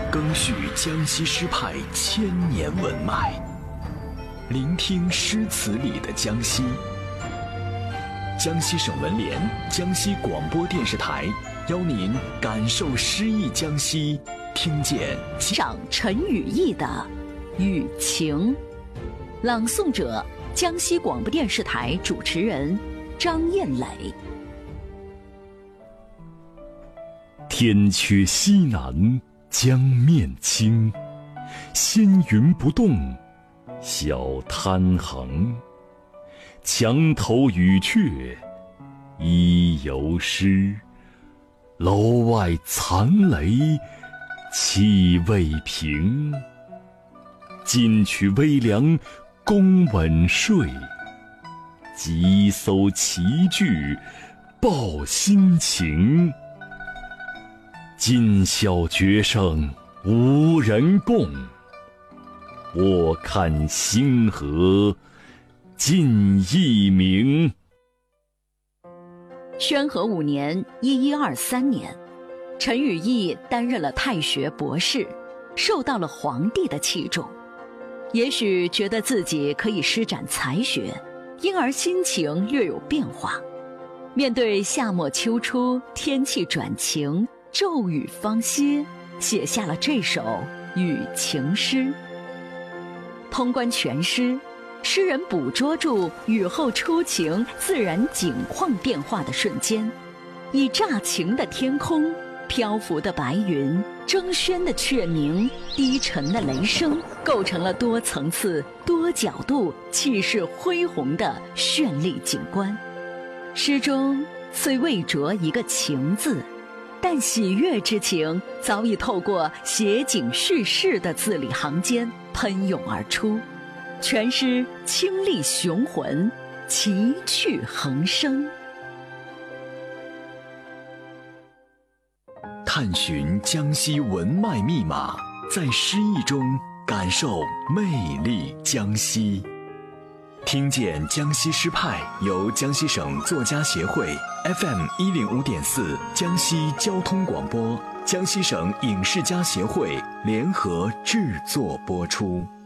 赓续江西诗派千年文脉，聆听诗词里的江西。江西省文联、江西广播电视台邀您感受诗意江西，听见赏陈与义的《雨情》，朗诵者江西广播电视台主持人张艳磊。 天阙西南江面青，仙云不动，小滩横。墙头雨雀依犹湿，楼外残雷气未平。今取微凉宫稳睡，几艘齐聚报新情。今宵绝胜无人共，我看星河尽一明。 宣和5年1123年，陈与义担任了太学博士，受到了皇帝的器重，也许觉得自己可以施展才学，因而心情略有变化。面对夏末秋初天气转晴，骤雨方歇，写下了这首雨情诗。通关全诗，诗人捕捉住雨后初晴自然景况变化的瞬间，以乍晴的天空、漂浮的白云、争喧的雀鸣、低沉的雷声，构成了多层次、多角度、气势恢宏的绚丽景观。诗中虽未着一个情字，但喜悦之情早已透过写景叙事的字里行间喷涌而出，全诗清丽雄浑，奇趣横生。 探寻江西文脉密码，在诗意中感受魅力江西。听见江西诗派由江西省作家协会 FM105.4 江西交通广播、江西省影视家协会联合制作播出。